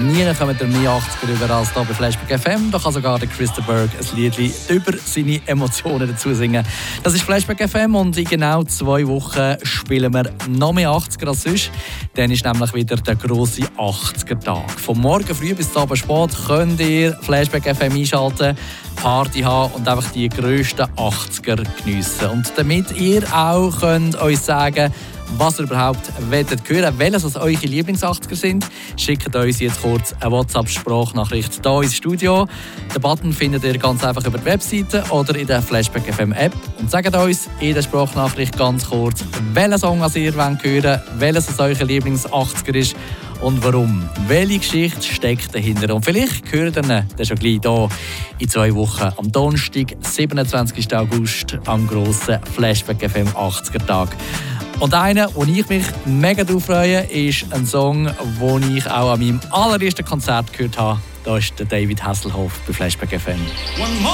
Nie kommen mehr 80er über als hier bei Flashback FM. Da kann sogar der Christa Berg ein Liedli über seine Emotionen dazu singen. Das ist Flashback FM und in genau 2 Wochen spielen wir noch mehr 80er als sonst. Dann ist nämlich wieder der grosse 80er-Tag. Vom Morgen früh bis zum Abend spät könnt ihr Flashback FM einschalten, Party haben und einfach die grössten 80er geniessen. Und damit ihr auch könnt uns sagen, was ihr überhaupt hören wollt, welches eure Lieblings-80er sind, schickt uns jetzt kurz eine WhatsApp-Sprachnachricht hier ins Studio. Den Button findet ihr ganz einfach über die Webseite oder in der Flashback FM App. Und sagt uns in der Sprachnachricht ganz kurz, welchen Song ihr hören wollt, welches euer Lieblings-80er ist und warum. Welche Geschichte steckt dahinter? Und vielleicht hört ihr ihn dann schon gleich hier in 2 Wochen am Donnerstag, 27. August, am grossen Flashback FM 80er-Tag. Und einer, wo ich mich mega drauf freue, ist ein Song, den ich auch an meinem allerersten Konzert gehört habe. Da ist der David Hasselhoff bei Flashback FM. One more